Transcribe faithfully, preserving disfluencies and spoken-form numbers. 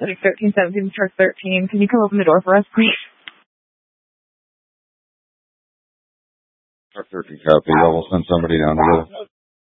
Like thirteen seventeen, truck thirteen. Can you come open the door for us, please? Truck thirteen copy. I will send somebody down to get it.